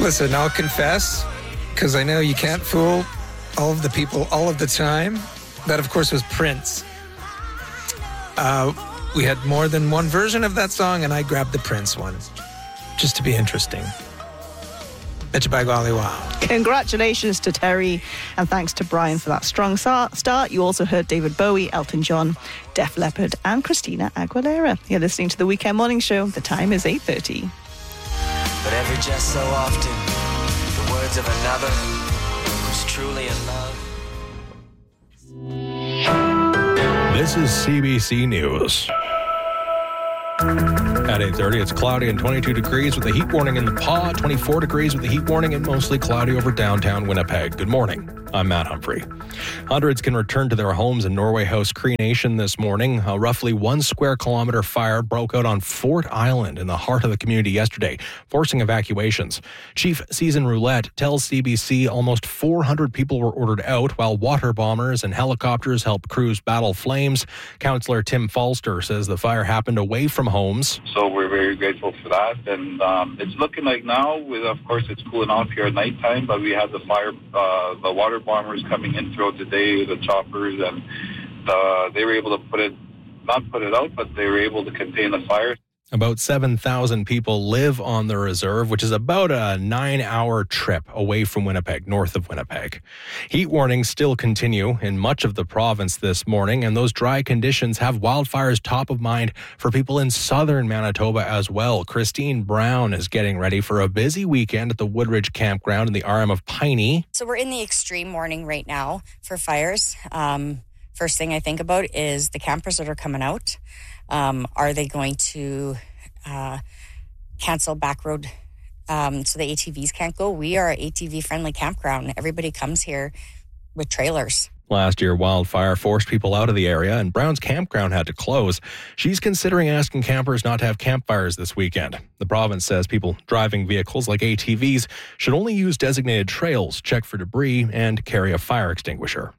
Listen, I'll confess, because I know you can't fool all of the people all of the time. That, of course, was Prince. We had more than one version of that song, and I grabbed the Prince one, just to be interesting. Betcha by golly, wow. Congratulations to Terry, and thanks to Brian for that strong start. You also heard David Bowie, Elton John, Def Leppard, and Christina Aguilera. You're listening to the Weekend Morning Show. The time is 8:30. But every just so often, the words of another who's truly in love. This is CBC News. At 8:30, it's cloudy and 22 degrees with a heat warning in the Paw, 24 degrees with a heat warning and mostly cloudy over downtown Winnipeg. Good morning. I'm Matt Humphrey. Hundreds can return to their homes in Norway House Cree Nation this morning. A roughly 1 square kilometer fire broke out on Fort Island in the heart of the community yesterday, forcing evacuations. Chief Season Roulette tells CBC almost 400 people were ordered out, while water bombers and helicopters helped crews battle flames. Councillor Tim Falster says the fire happened away from homes. So we're very grateful for that. And it's looking like now, of course, it's cooling off here at nighttime, but we had the fire, the water bombers coming in throughout the day, the choppers, and they were able to not put it out, but they were able to contain the fire. About 7,000 people live on the reserve, which is about a 9-hour trip away from Winnipeg, north of Winnipeg. Heat warnings still continue in much of the province this morning, and those dry conditions have wildfires top of mind for people in southern Manitoba as well. Christine Brown is getting ready for a busy weekend at the Woodridge Campground in the RM of Piney. So we're in the extreme warning right now for fires. First thing I think about is the campers that are coming out. Are they going to cancel back road so the ATVs can't go? We are an ATV-friendly campground. Everybody comes here with trailers. Last year, wildfire forced people out of the area, and Brown's campground had to close. She's considering asking campers not to have campfires this weekend. The province says people driving vehicles like ATVs should only use designated trails, check for debris, and carry a fire extinguisher.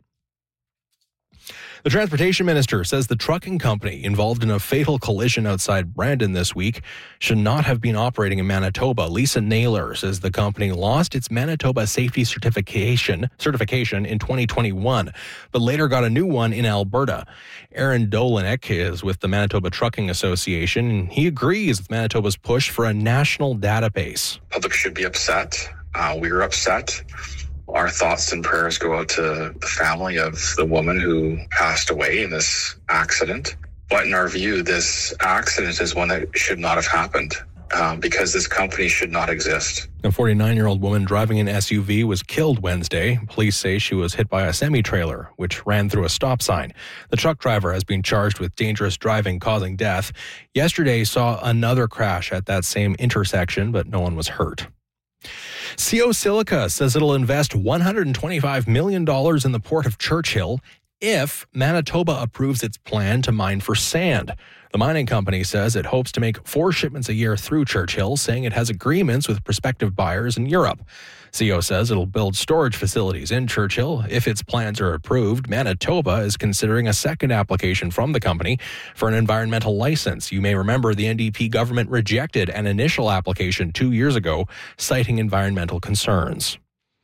The transportation minister says the trucking company involved in a fatal collision outside Brandon this week should not have been operating in Manitoba. Lisa Naylor says the company lost its Manitoba safety certification in 2021, but later got a new one in Alberta. Aaron Dolinek is with the Manitoba Trucking Association, and he agrees with Manitoba's push for a national database. Public should be upset. We were upset. Our thoughts and prayers go out to the family of the woman who passed away in this accident. But in our view, this accident is one that should not have happened because this company should not exist. A 49-year-old woman driving an SUV was killed Wednesday. Police say she was hit by a semi-trailer, which ran through a stop sign. The truck driver has been charged with dangerous driving causing death. Yesterday saw another crash at that same intersection, but no one was hurt. CO Silica says it'll invest $125 million in the Port of Churchill if Manitoba approves its plan to mine for sand. The mining company says it hopes to make 4 shipments a year through Churchill, saying it has agreements with prospective buyers in Europe. CO says it'll build storage facilities in Churchill. If its plans are approved, Manitoba is considering a second application from the company for an environmental license. You may remember the NDP government rejected an initial application 2 years ago, citing environmental concerns.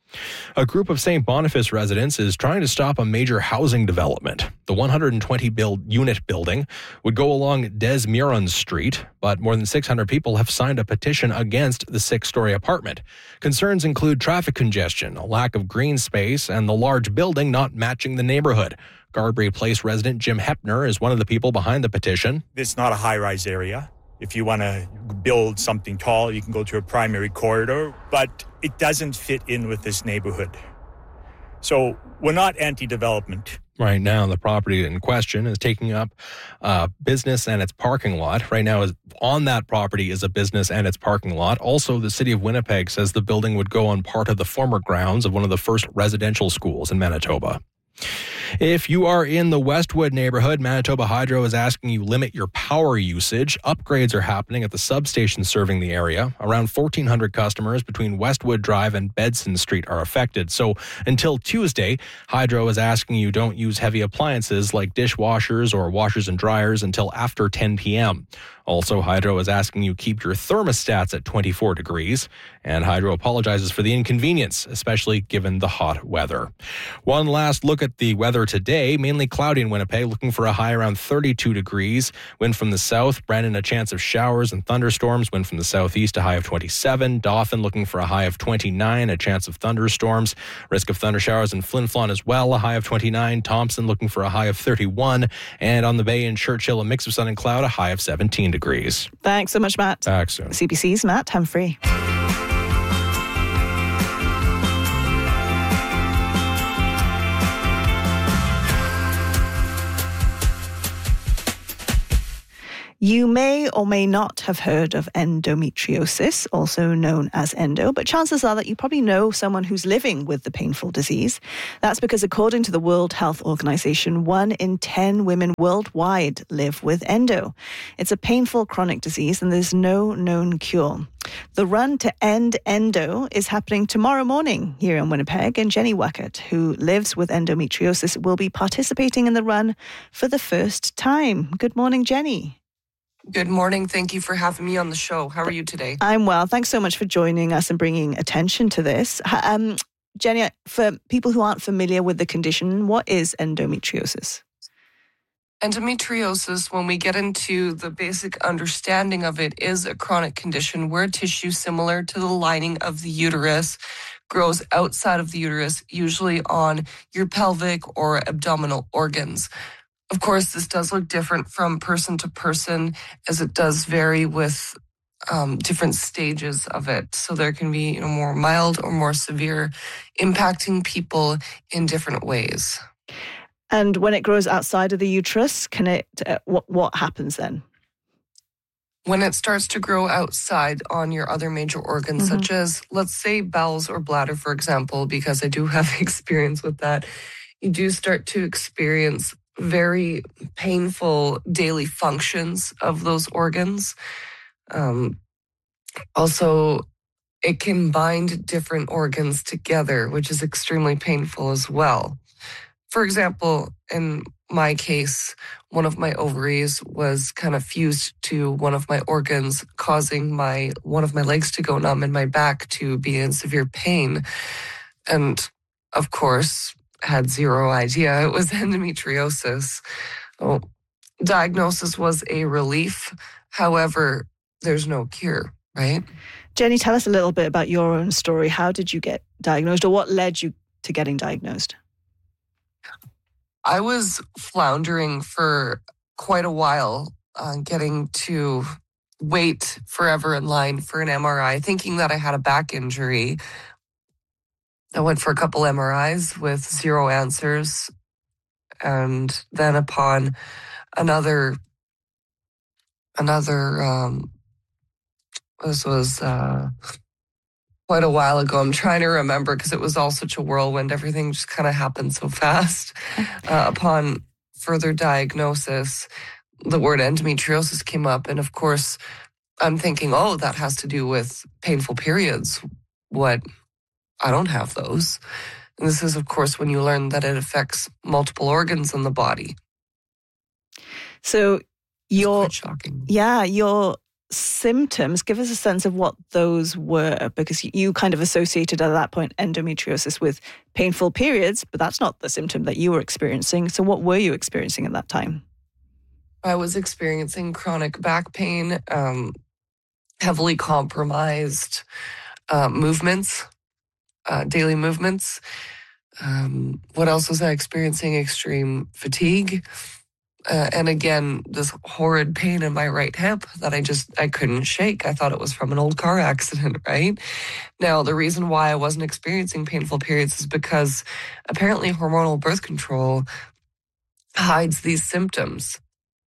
A group of St. Boniface residents is trying to stop a major housing development. The 120-unit building would go along Des Murons Street, but more than 600 people have signed a petition against the 6-story apartment. Concerns include traffic congestion, a lack of green space, and the large building not matching the neighborhood. Garbury Place resident Jim Hepner is one of the people behind the petition. It's not a high-rise area. If you want to build something tall, you can go to a primary corridor, but it doesn't fit in with this neighborhood. So we're not anti-development. Right now, the property in question is taking up business and its parking lot. Right now, on that property is a business and its parking lot. Also, the city of Winnipeg says the building would go on part of the former grounds of one of the first residential schools in Manitoba. If you are in the Westwood neighborhood, Manitoba Hydro is asking you limit your power usage. Upgrades are happening at the substation serving the area. Around 1,400 customers between Westwood Drive and Bedson Street are affected. So until Tuesday, Hydro is asking you don't use heavy appliances like dishwashers or washers and dryers until after 10 p.m. Also, Hydro is asking you keep your thermostats at 24 degrees, and Hydro apologizes for the inconvenience, especially given the hot weather. One last look at the weather today. Mainly cloudy in Winnipeg, looking for a high around 32 degrees. Wind from the south. Brandon, a chance of showers and thunderstorms. Wind from the southeast, a high of 27. Dauphin looking for a high of 29, a chance of thunderstorms. Risk of thunder showers in Flin Flon as well, a high of 29. Thompson looking for a high of 31. And on the bay in Churchill, a mix of sun and cloud, a high of 17 degrees. Thanks so much, Matt. Back soon. CBC's Matt Humphrey. You may or may not have heard of endometriosis, also known as endo, but chances are that you probably know someone who's living with the painful disease. That's because according to the World Health Organization, 1 in 10 women worldwide live with endo. It's a painful chronic disease and there's no known cure. The run to end endo is happening tomorrow morning here in Winnipeg, and Jenny Wackett, who lives with endometriosis, will be participating in the run for the first time. Good morning, Jenny. Good morning. Thank you for having me on the show. How are you today? I'm well. Thanks so much for joining us and bringing attention to this. Jenny, for people who aren't familiar with the condition, what is endometriosis? Endometriosis, when we get into the basic understanding of it, is a chronic condition where tissue similar to the lining of the uterus grows outside of the uterus, usually on your pelvic or abdominal organs. Of course, this does look different from person to person, as it does vary with different stages of it. So there can be more mild or more severe, impacting people in different ways. And when it grows outside of the uterus, can it? What happens then? When it starts to grow outside on your other major organs, such as, let's say, bowels or bladder, for example, because I do have experience with that, you do start to experience very painful daily functions of those organs. Also, it can bind different organs together, which is extremely painful as well. For example, in my case, one of my ovaries was kind of fused to one of my organs, causing one of my legs to go numb and my back to be in severe pain. And of course, had zero idea it was endometriosis. Diagnosis was a relief. However, there's no cure, right? Jenny, tell us a little bit about your own story. How did you get diagnosed, or what led you to getting diagnosed? I was floundering for quite a while, getting to wait forever in line for an MRI, thinking that I had a back injury. I went for a couple MRIs with zero answers. And then upon another, this was quite a while ago. I'm trying to remember because it was all such a whirlwind. Everything just kind of happened so fast. Upon further diagnosis, the word endometriosis came up. And of course, I'm thinking, oh, that has to do with painful periods. What? I don't have those. And this is, of course, when you learn that it affects multiple organs in the body. So quite shocking. Yeah, your symptoms, give us a sense of what those were, because you kind of associated at that point endometriosis with painful periods, but that's not the symptom that you were experiencing. So what were you experiencing at that time? I was experiencing chronic back pain, heavily compromised movements. Daily movements. What else was I experiencing? Extreme fatigue. And again, this horrid pain in my right hip that I couldn't shake. I thought it was from an old car accident, right? Now, the reason why I wasn't experiencing painful periods is because apparently hormonal birth control hides these symptoms.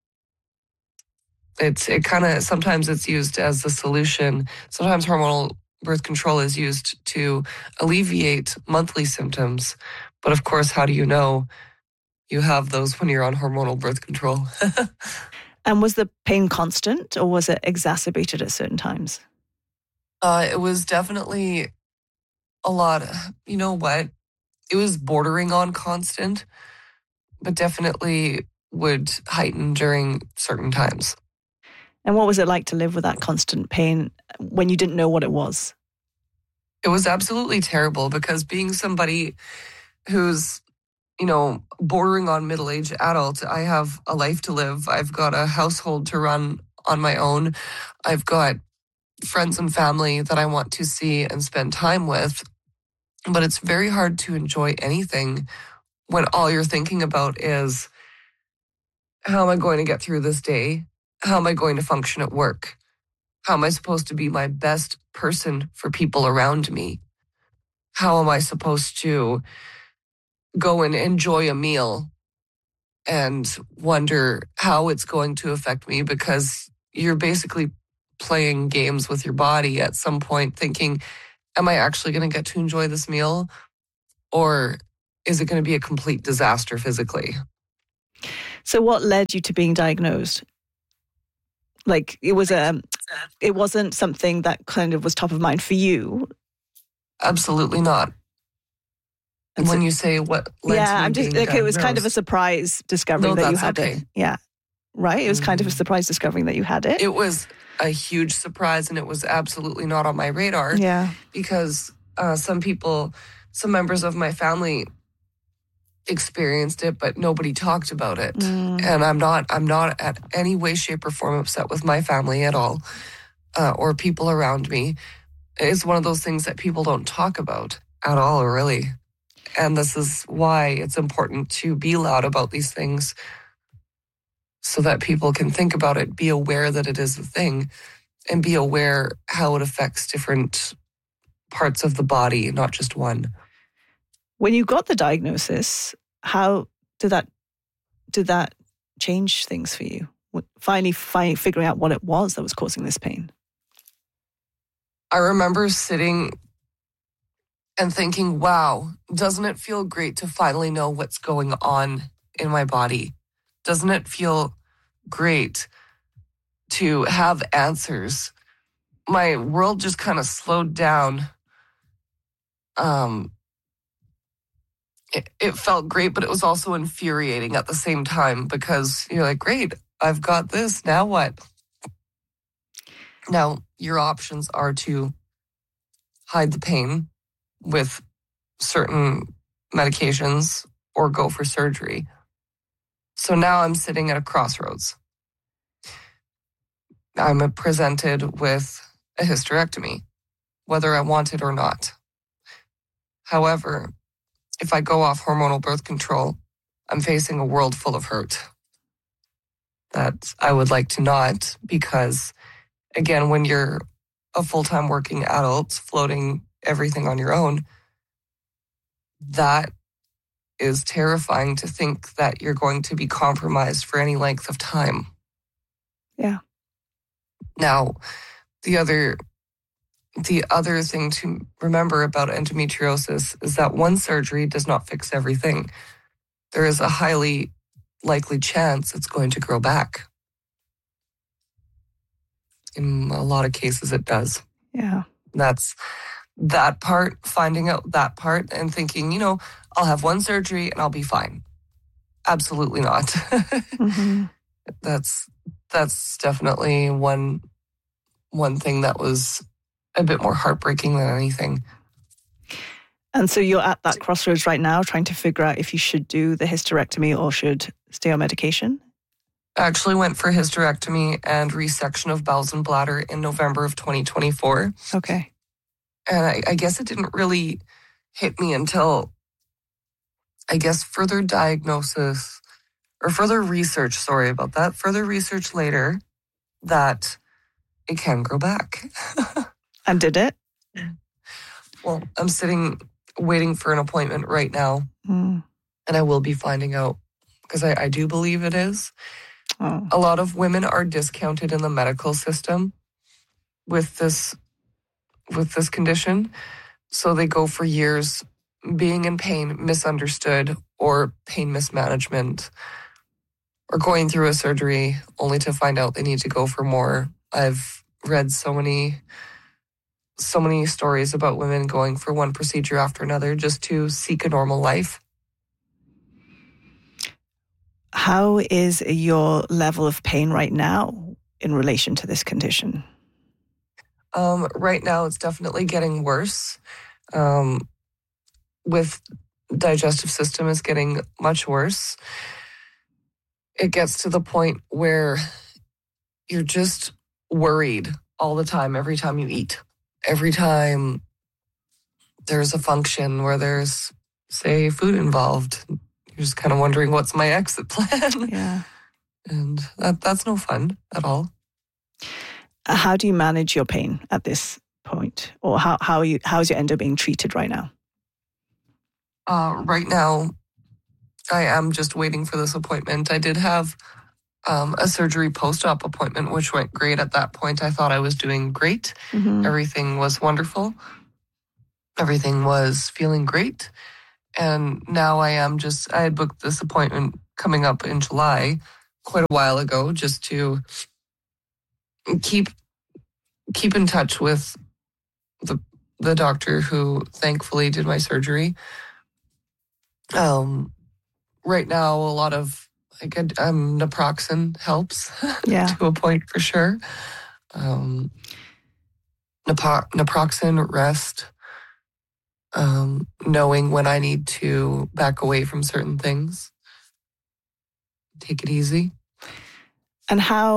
It kind of, sometimes it's used as a solution. Sometimes hormonal birth control is used to alleviate monthly symptoms. But of course, how do you know you have those when you're on hormonal birth control? And was the pain constant, or was it exacerbated at certain times? It was definitely a lot. You know what? It was bordering on constant, but definitely would heighten during certain times. And what was it like to live with that constant pain when you didn't know what it was? It was absolutely terrible, because being somebody who's, bordering on middle-aged adult, I have a life to live. I've got a household to run on my own. I've got friends and family that I want to see and spend time with. But it's very hard to enjoy anything when all you're thinking about is, how am I going to get through this day? How am I going to function at work? How am I supposed to be my best person for people around me? How am I supposed to go and enjoy a meal and wonder how it's going to affect me? Because you're basically playing games with your body at some point, thinking, am I actually going to get to enjoy this meal? Or is it going to be a complete disaster physically? So what led you to being diagnosed? Like, it wasn't something that kind of was top of mind for you? Absolutely not. And when you say what led to me being diagnosed, it was kind of a surprise discovering that you had it. Yeah. Right? It was kind of a surprise discovering that you had it. It was a huge surprise, and it was absolutely not on my radar. Yeah. Because some members of my family experienced it, but nobody talked about it. And I'm not at any way, shape, or form upset with my family at all, or people around me. It's one of those things that people don't talk about at all, really. And this is why it's important to be loud about these things, so that people can think about it, be aware that it is a thing, and be aware how it affects different parts of the body, not just one. When you got the diagnosis, how did that change things for you? Finally figuring out what it was that was causing this pain. I remember sitting and thinking, wow, doesn't it feel great to finally know what's going on in my body? Doesn't it feel great to have answers? My world just kind of slowed down. It felt great, but it was also infuriating at the same time, because you're like, great, I've got this. Now what? Now, your options are to hide the pain with certain medications or go for surgery. So now I'm sitting at a crossroads. I'm presented with a hysterectomy, whether I want it or not. However, if I go off hormonal birth control, I'm facing a world full of hurt that I would like to not, because, again, when you're a full-time working adult floating everything on your own, that is terrifying to think that you're going to be compromised for any length of time. Yeah. Now, the other thing to remember about endometriosis is that one surgery does not fix everything. There is a highly likely chance it's going to grow back. In a lot of cases, it does. Yeah. That's that part, finding out that part and thinking, I'll have one surgery and I'll be fine. Absolutely not. Mm-hmm. That's definitely one thing that was a bit more heartbreaking than anything. And so you're at that crossroads right now, trying to figure out if you should do the hysterectomy or should stay on medication? I actually went for hysterectomy and resection of bowels and bladder in November of 2024. Okay. And I guess it didn't really hit me until, further diagnosis or further research, sorry about that, further research later that it can grow back. And did it? Well, I'm sitting waiting for an appointment right now, and I will be finding out, because I do believe it is. Oh. A lot of women are discounted in the medical system with this condition, so they go for years being in pain, misunderstood, or pain mismanagement, or going through a surgery only to find out they need to go for more. I've read so many stories about women going for one procedure after another just to seek a normal life. How is your level of pain right now? in relation to this condition? Right now, it's definitely getting worse. With digestive system is getting much worse. It gets to the point where you're just worried all the time, every time you eat. Every time there's a function where there's, say, food involved, you're just kind of wondering, what's my exit plan? Yeah. And that's no fun at all. How do you manage your pain at this point? Or how is your endo being treated right now? Right now, I am just waiting for this appointment. I did have a surgery post-op appointment, which went great at that point. I thought I was doing great. Mm-hmm. Everything was wonderful. Everything was feeling great. And now I had booked this appointment coming up in July quite a while ago, just to keep in touch with the doctor who thankfully did my surgery. Right now, a lot of naproxen helps to a point for sure. Naproxen, rest, knowing when I need to back away from certain things, take it easy. And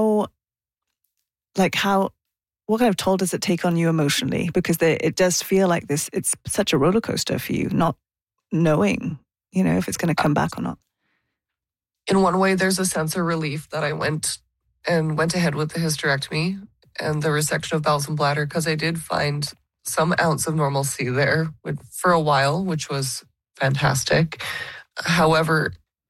what kind of toll does it take on you emotionally? Because it does feel like this, it's such a roller coaster for you, not knowing, if it's going to come back or not. In one way, there's a sense of relief that I went ahead with the hysterectomy and the resection of bowels and bladder, because I did find some ounce of normalcy there for a while, which was fantastic. However,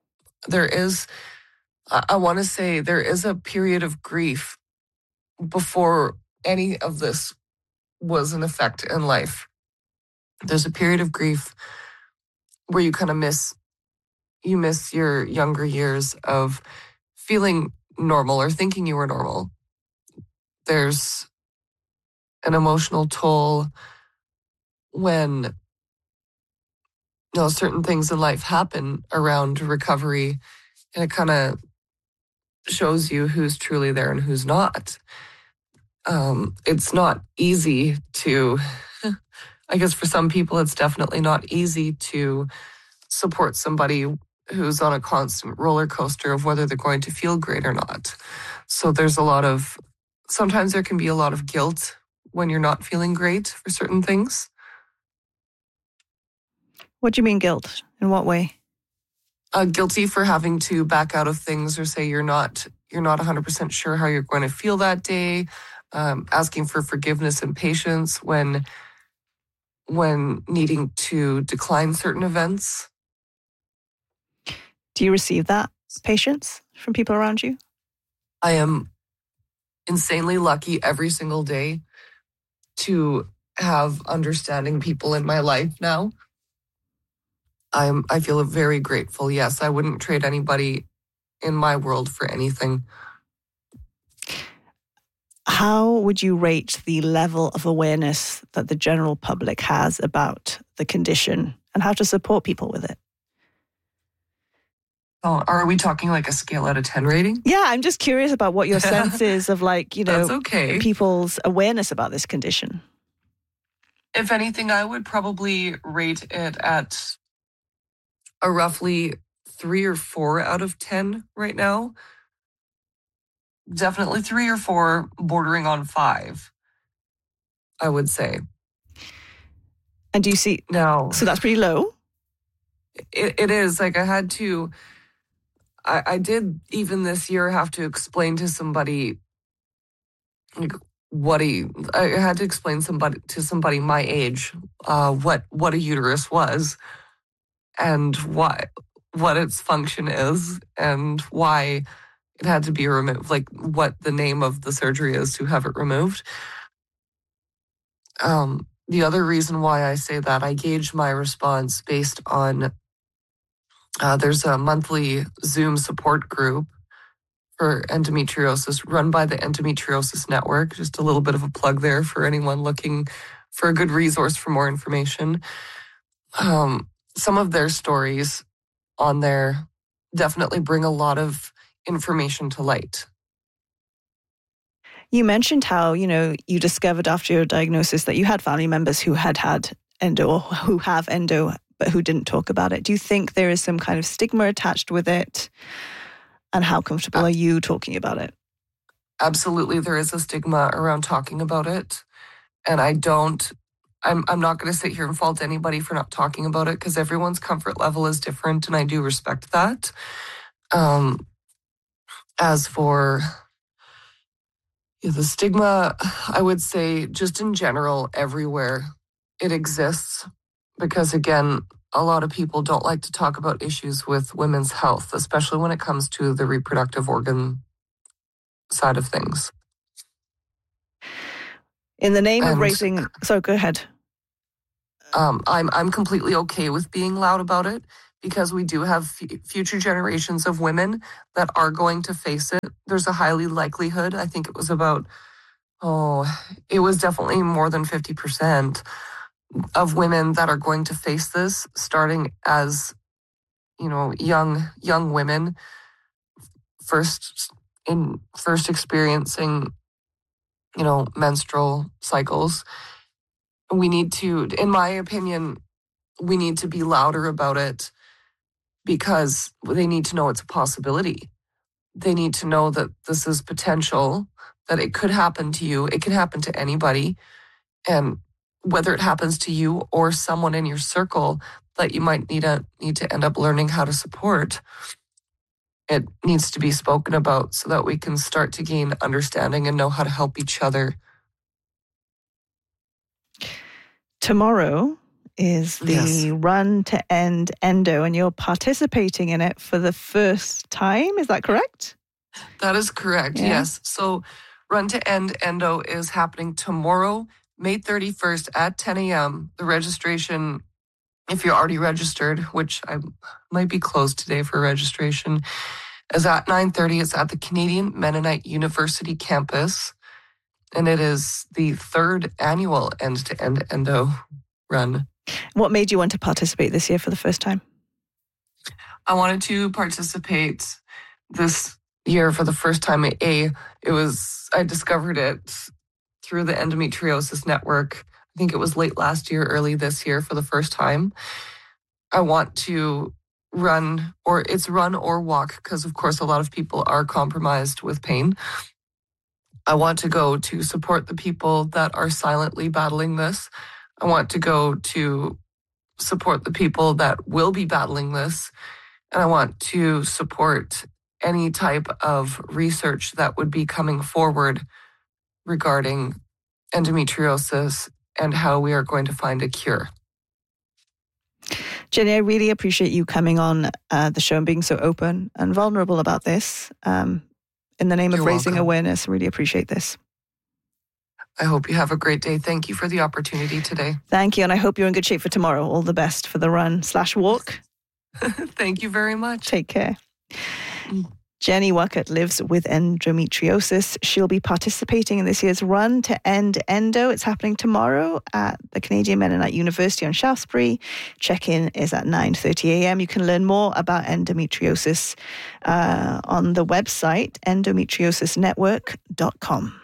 I want to say there is a period of grief before any of this was an effect in life. There's a period of grief where you kind of miss your younger years of feeling normal or thinking you were normal. There's an emotional toll when certain things in life happen around recovery, and it kind of shows you who's truly there and who's not. It's not easy to, I guess for some people, it's definitely not easy to support somebody who's on a constant roller coaster of whether they're going to feel great or not. So sometimes there can be a lot of guilt when you're not feeling great for certain things. What do you mean guilt? In what way? Guilty for having to back out of things, or say you're not 100% sure how you're going to feel that day. Asking for forgiveness and patience when needing to decline certain events. Do you receive that patience from people around you? I am insanely lucky every single day to have understanding people in my life now. I feel very grateful. Yes, I wouldn't trade anybody in my world for anything. How would you rate the level of awareness that the general public has about the condition and how to support people with it? Oh, are we talking like a scale out of 10 rating? Yeah, I'm just curious about what your sense is of That's okay. People's awareness about this condition. If anything, I would probably rate it at a roughly 3 or 4 out of 10 right now. Definitely 3 or 4, bordering on 5, I would say. And do you see... No. So that's pretty low? It is. Like, I did even this year have to explain to somebody, like, I had to explain to somebody my age, what a uterus was and what its function is and why it had to be removed, like what the name of the surgery is to have it removed. The other reason why I say that, I gauge my response based on, there's a monthly Zoom support group for endometriosis run by the Endometriosis Network. Just a little bit of a plug there for anyone looking for a good resource for more information. Some of their stories on there definitely bring a lot of information to light. You mentioned how, you discovered after your diagnosis that you had family members who had endo or who have endo, but who didn't talk about it. Do you think there is some kind of stigma attached with it? And how comfortable are you talking about it? Absolutely, there is a stigma around talking about it. And I'm not going to sit here and fault anybody for not talking about it, because everyone's comfort level is different, and I do respect that. As for the stigma, I would say just in general, everywhere it exists, because again, a lot of people don't like to talk about issues with women's health, especially when it comes to the reproductive organ side of things. In the name of raising... So go ahead. I'm completely okay with being loud about it, because we do have future generations of women that are going to face it. There's a highly likelihood, I think it was it was definitely more than 50% of women that are going to face this, starting as, young women, first experiencing, menstrual cycles. We need to, in my opinion, we need to be louder about it, because they need to know it's a possibility. They need to know that this is potential, that it could happen to you. It can happen to anybody. And whether it happens to you or someone in your circle that you might need to end up learning how to support, it needs to be spoken about so that we can start to gain understanding and know how to help each other. Tomorrow is the Run to End Endo, and you're participating in it for the first time. Is that correct? That is correct, yes. So Run to End Endo is happening tomorrow, May 31st at 10 a.m. The registration, if you're already registered, which I might be closed today for registration, is at 9:30. It's at the Canadian Mennonite University campus, and it is the 3rd annual End-to-End Endo run. What made you want to participate this year for the first time? I wanted to participate this year for the first time. I discovered it through the Endometriosis Network. I think it was late last year, early this year for the first time. I want to run or walk, because of course a lot of people are compromised with pain. I want to go to support the people that are silently battling this. I want to go to support the people that will be battling this. And I want to support any type of research that would be coming forward regarding endometriosis and how we are going to find a cure. Jenny, I really appreciate you coming on the show and being so open and vulnerable about this. In the name of raising awareness, I really appreciate this. I hope you have a great day. Thank you for the opportunity today. Thank you, and I hope you're in good shape for tomorrow. All the best for the run/walk. Thank you very much. Take care. Jenny Wuckert lives with endometriosis. She'll be participating in this year's Run to End Endo. It's happening tomorrow at the Canadian Mennonite University on Shaftesbury. Check-in is at 9:30 a.m. You can learn more about endometriosis on the website endometriosisnetwork.com.